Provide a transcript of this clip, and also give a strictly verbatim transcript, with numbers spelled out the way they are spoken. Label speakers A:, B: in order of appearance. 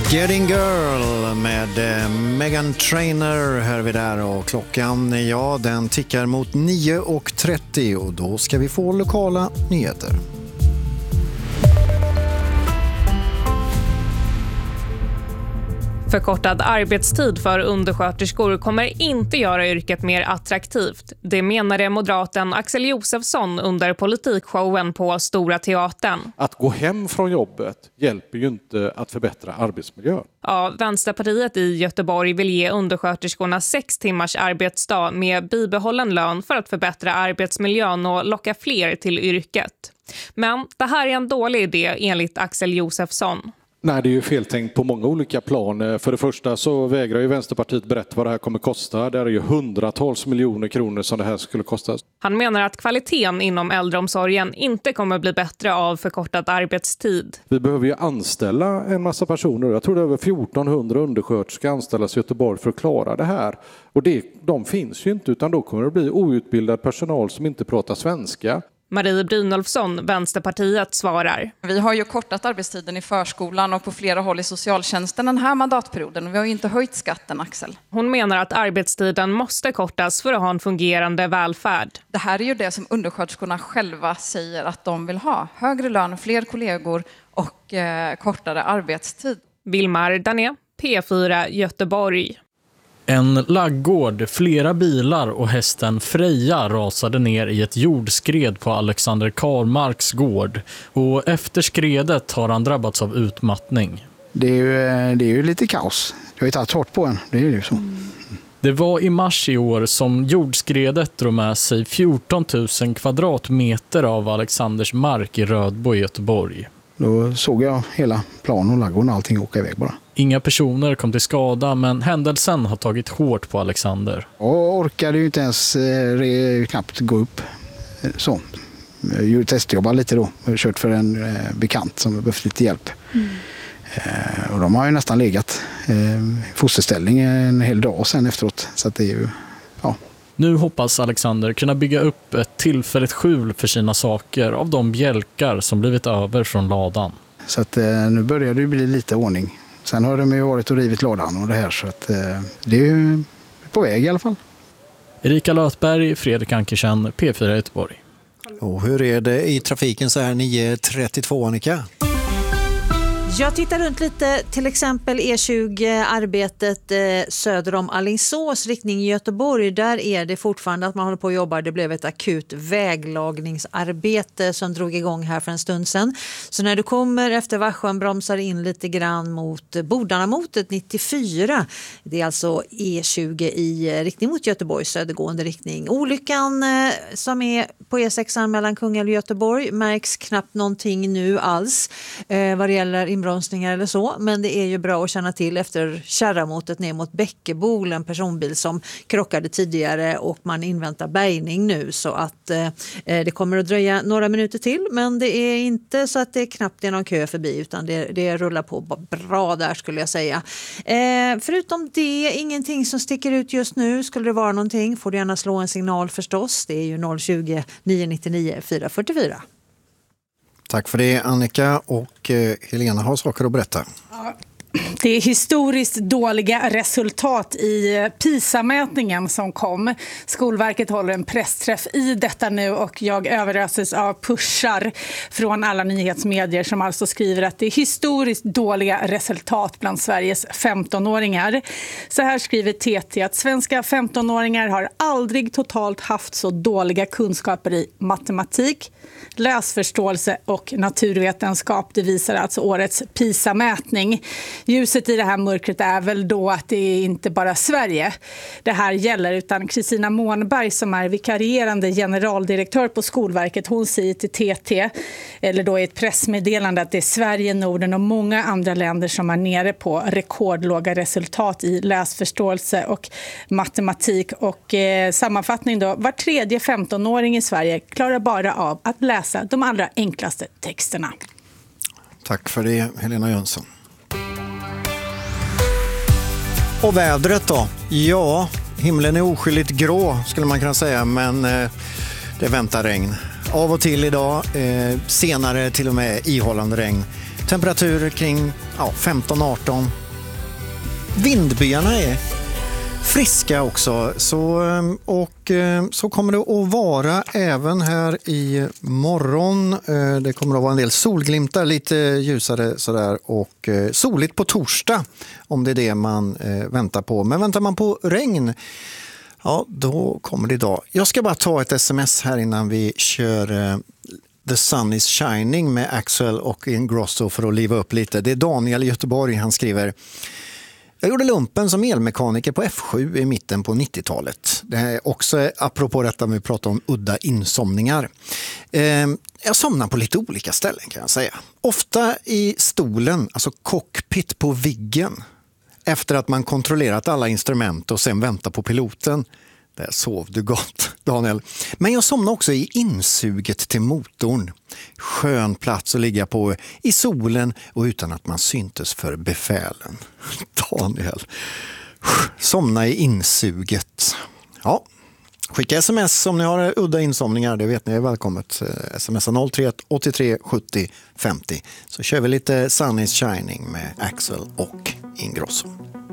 A: Getting Girl med eh, Meghan Trainor hör vi där, och klockan, ja, den tickar mot nio och trettio och då ska vi få lokala nyheter.
B: Förkortad arbetstid för undersköterskor kommer inte göra yrket mer attraktivt. Det menade moderaten Axel Josefsson under politikshowen på Stora Teatern.
C: Att gå hem från jobbet hjälper ju inte att förbättra arbetsmiljön.
B: Ja, Vänsterpartiet i Göteborg vill ge undersköterskorna sex timmars arbetsdag med bibehållen lön för att förbättra arbetsmiljön och locka fler till yrket. Men det här är en dålig idé enligt Axel Josefsson.
C: Nej, det är ju feltänkt på många olika plan. För det första så vägrar ju Vänsterpartiet berätta vad det här kommer kosta. Det är ju hundratals miljoner kronor som det här skulle kosta.
B: Han menar att kvaliteten inom äldreomsorgen inte kommer bli bättre av förkortad arbetstid.
C: Vi behöver ju anställa en massa personer. Jag tror det är över fjortonhundra undersköterskor anställas i Göteborg för att klara det här. Och det, de finns ju inte, utan då kommer det bli outbildad personal som inte pratar svenska.
B: Marie Brynolfsson, Vänsterpartiet, svarar.
D: Vi har ju kortat arbetstiden i förskolan och på flera håll i socialtjänsten den här mandatperioden. Vi har ju inte höjt skatten, Axel.
B: Hon menar att arbetstiden måste kortas för att ha en fungerande välfärd.
D: Det här är ju det som undersköterskorna själva säger att de vill ha. Högre lön, fler kollegor och eh, kortare arbetstid.
B: Vilmar Dané, P fyra Göteborg.
E: En laggård, flera bilar och hästen Freja rasade ner i ett jordskred på Alexander Karlmarks gård. Och efter skredet har han drabbats av utmattning.
F: Det är ju, det är ju lite kaos. Det har ju tagit hårt på en, det är ju så.
E: Det var i mars i år som jordskredet drog med sig fjorton tusen kvadratmeter av Alexanders mark i Rödbo i Göteborg.
F: Då såg jag hela plan och laggården och allting åka iväg bara.
E: Inga personer kom till skada, men händelsen har tagit hårt på Alexander.
F: Jag orkade ju inte ens eh, knappt gå upp. Så. Jag testjobbade lite då. Jag har kört för en eh, bekant som behövt lite hjälp. Mm. Eh, och de har ju nästan legat eh, fosterställning en hel dag sen efteråt. Så att det är ju, ja.
E: Nu hoppas Alexander kunna bygga upp ett tillfälligt skjul för sina saker av de bjälkar som blivit över från ladan.
F: Så att eh, nu börjar det bli lite ordning. Sen har de ju varit och rivit ladan och det här, så att eh, det är ju på väg i alla fall.
E: Erika Lötberg, Fredrik Ankersen, P fyra Göteborg.
A: Och hur är det i trafiken så här nio trettiotvå, Annika?
G: Jag tittar runt lite, till exempel E tjugo, arbetet eh, söder om Alingsås, riktning Göteborg. Där är det fortfarande att man håller på och jobbar. Det blev ett akut väglagningsarbete som drog igång här för en stund sedan. Så när du kommer efter Varsjön bromsar in lite grann mot Bodarnamotet nittiofyra. Det är alltså E tjugo i riktning mot Göteborg, södergående riktning. Olyckan eh, som är på E sex mellan Kungälv och Göteborg märks knappt någonting nu alls eh, vad det gäller inbromsningar eller så, men det är ju bra att känna till efter kärramotet ner mot Bäckebol, en personbil som krockade tidigare, och man inväntar bärgning nu, så att eh, det kommer att dröja några minuter till, men det är inte så att det knappt är någon kö förbi, utan det, det rullar på bra där, skulle jag säga. Eh, förutom det, ingenting som sticker ut just nu. Skulle det vara någonting får du gärna slå en signal förstås. Det är ju noll tjugo, nio nittionio, fyra fyrtiofyra.
A: Tack för det, Annika, och eh, Helena har saker att berätta.
H: Ja. Det är historiskt dåliga resultat i PISA-mätningen som kom. Skolverket håller en pressträff i detta nu, och jag överöses av pushar från alla nyhetsmedier som alltså skriver att det är historiskt dåliga resultat bland Sveriges femtonåringar. Så här skriver T T att svenska femtonåringar har aldrig totalt haft så dåliga kunskaper i matematik, läsförståelse och naturvetenskap. Det visar alltså årets PISA-mätning. Ljuset i det här mörkret är väl då att det är inte bara Sverige det här gäller, utan Kristina Månberg som är vikarierande generaldirektör på Skolverket, hon säger till T T, eller då i ett pressmeddelande, att det är Sverige, Norden och många andra länder som är nere på rekordlåga resultat i läsförståelse och matematik. Och eh, sammanfattning då, var tredje femtonåring i Sverige klarar bara av att läsa de allra enklaste texterna.
A: Tack för det, Helena Jönsson. Och vädret då? Ja, himlen är oskyldigt grå skulle man kunna säga, men eh, det väntar regn. Av och till idag, eh, senare till och med ihållande regn. Temperaturer kring ja, femton arton. Vindbyarna är friska också, så, och så kommer det att vara även här i morgon. Det kommer att vara en del solglimtar, lite ljusare sådär, och soligt på torsdag om det är det man väntar på. Men väntar man på regn, ja då kommer det idag. Jag ska bara ta ett sms här innan vi kör The Sun is Shining med Axel och Ingrosso för att liva upp lite. Det är Daniel i Göteborg, han skriver: jag gjorde lumpen som elmekaniker på F sju i mitten på nittiotalet. Det är också apropå detta vi pratar om udda insomningar. Eh, jag somnar på lite olika ställen kan jag säga. Ofta i stolen, alltså cockpit på viggen. Efter att man kontrollerat alla instrument och sen väntar på piloten. Där sov du gott, Daniel. Men jag somnar också i insuget till motorn. Skön plats att ligga på i solen och utan att man syntes för befälen. Daniel. Somna i insuget. Ja, skicka sms om ni har udda insomningar. Det vet ni är välkommet. Smsa noll tre ett åttiotre sjuttio femtio. Så kör vi lite Sun is Shining med Axel och Ingrosso.